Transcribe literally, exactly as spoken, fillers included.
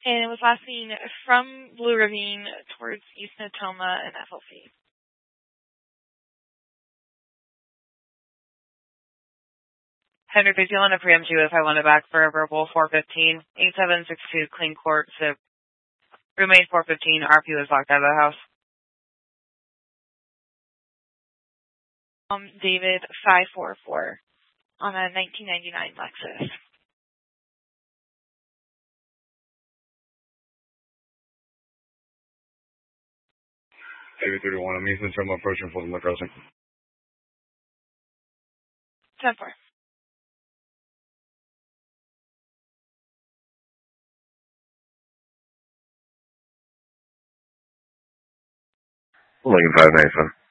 And it was last seen from Blue Ravine towards East Natoma and F L C. Hendrick, I do want to preempt you if I want it back for a verbal four fifteen. eight seven six two, clean court, so remain four fifteen, R P was locked out of the house. Um, David five four four on a nineteen ninety-nine Lexus. David thirty-one, I'm East Natoma approaching Fulton Crossing. ten four. Lincoln five ninety-seven.